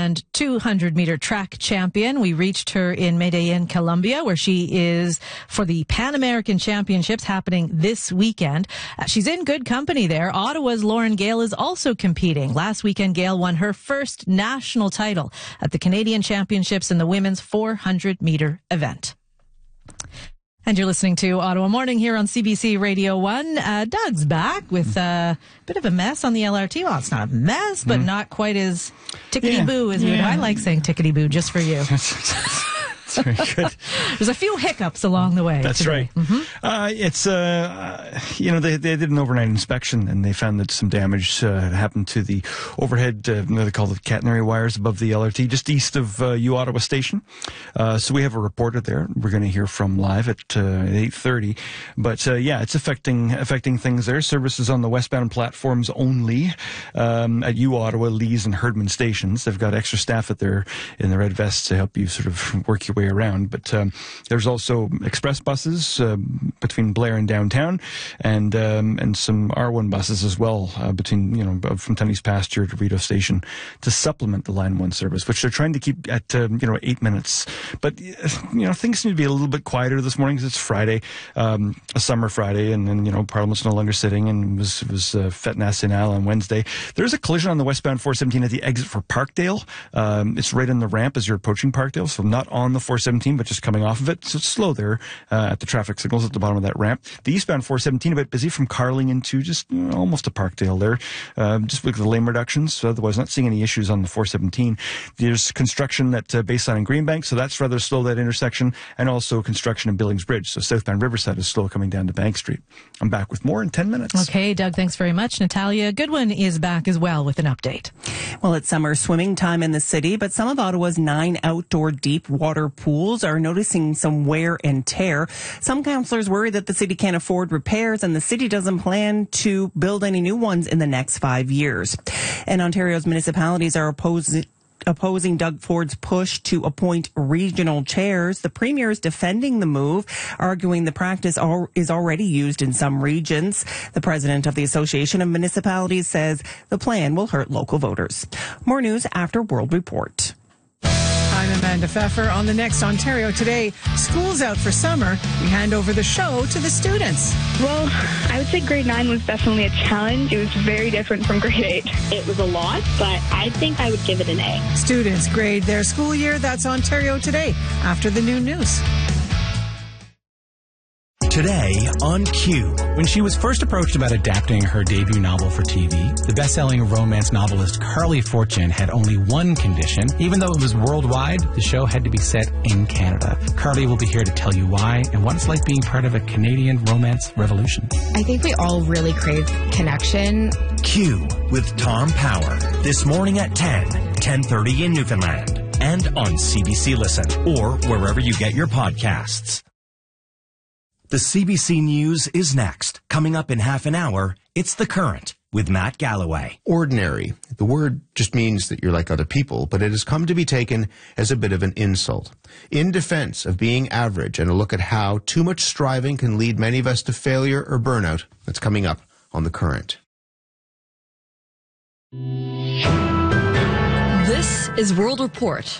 and 200-meter track champion. We reached her in Medellin, Colombia, where she is for the Pan American Championships happening this weekend. She's in good company there. Ottawa's Lauren Gale is also competing. Last weekend, Gale won her first national title at the Canadian Championships in the women's 400-meter event. And you're listening to Ottawa Morning here on CBC Radio 1. Doug's back with a bit of a mess on the LRT. Well, it's not a mess, but not quite as tickety-boo as I like saying tickety-boo just for you. Very good. There's a few hiccups along the way. That's today. right. It's, they did an overnight inspection and they found that some damage happened to the overhead, they call it catenary wires above the LRT, just east of U-Ottawa Station. So we have a reporter there. We're going to hear from live at 8:30. But it's affecting things there. Services on the westbound platforms only at U-Ottawa, Lees, and Herdman stations. They've got extra staff in the red vests to help you sort of work your way around. But there's also express buses between Blair and downtown, and some R1 buses as well between from Tunney's Pasture to Rideau Station to supplement the Line 1 service, which they're trying to keep at 8 minutes. But things need to be a little bit quieter this morning because it's Friday, a summer Friday, and then Parliament's no longer sitting, and it was Fête Nationale on Wednesday. There's a collision on the westbound 417 at the exit for Parkdale. It's right on the ramp as you're approaching Parkdale, so not on the 417, but just coming off of it. So it's slow there at the traffic signals at the bottom of that ramp. The eastbound 417 a bit busy from Carling into just almost to Parkdale there, just with the lane reductions. So otherwise, not seeing any issues on the 417. There's construction at Baseline and Greenbank, so that's rather slow, that intersection, and also construction in Billings Bridge. So southbound Riverside is slow coming down to Bank Street. I'm back with more in 10 minutes. Okay, Doug, thanks very much. Natalia Goodwin is back as well with an update. Well, it's summer swimming time in the city, but some of Ottawa's 9 outdoor deep water pools are noticing some wear and tear. Some councillors worry that the city can't afford repairs and the city doesn't plan to build any new ones in the next 5 years. And Ontario's municipalities are opposing Doug Ford's push to appoint regional chairs. The Premier is defending the move, arguing the practice is already used in some regions. The president of the Association of Municipalities says the plan will hurt local voters. More news after World Report. I'm Amanda Pfeffer on the Next Ontario Today. School's out for summer. We hand over the show to the students. Well, I would say grade 9 was definitely a challenge. It was very different from grade 8. It was a lot, but I think I would give it an A. Students grade their school year. That's Ontario Today after the noon news. Today on Q. When she was first approached about adapting her debut novel for TV, the best-selling romance novelist Carly Fortune had only one condition. Even though it was worldwide, the show had to be set in Canada. Carly will be here to tell you why and what it's like being part of a Canadian romance revolution. I think we all really crave connection. Q with Tom Power. This morning at 10:30 in Newfoundland. And on CBC Listen or wherever you get your podcasts. The CBC News is next. Coming up in half an hour, it's The Current with Matt Galloway. Ordinary. The word just means that you're like other people, but it has come to be taken as a bit of an insult. In defense of being average and a look at how too much striving can lead many of us to failure or burnout, that's coming up on The Current. This is World Report.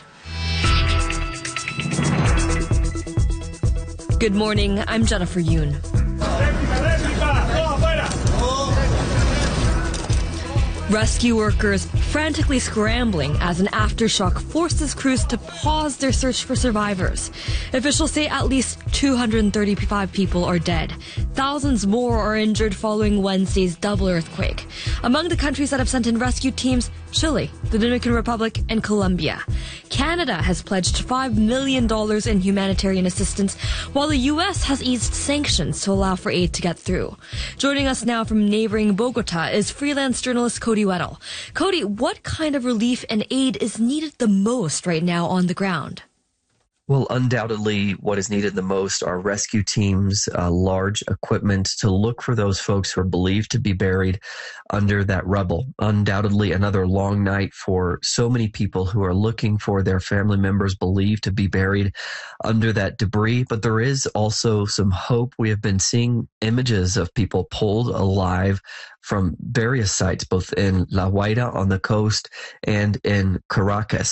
Good morning, I'm Jennifer Yoon. Rescue workers frantically scrambling as an aftershock forces crews to pause their search for survivors. Officials say at least 235 people are dead. Thousands more are injured following Wednesday's double earthquake. Among the countries that have sent in rescue teams, Chile, the Dominican Republic, and Colombia. Canada has pledged $5 million in humanitarian assistance, while the U.S. has eased sanctions to allow for aid to get through. Joining us now from neighboring Bogota is freelance journalist Cody Weddle. Cody, what kind of relief and aid is needed the most right now on the ground? Well, undoubtedly, what is needed the most are rescue teams, large equipment to look for those folks who are believed to be buried under that rubble. Undoubtedly, another long night for so many people who are looking for their family members believed to be buried under that debris. But there is also some hope. We have been seeing images of people pulled alive from various sites, both in La Guaira on the coast and in Caracas.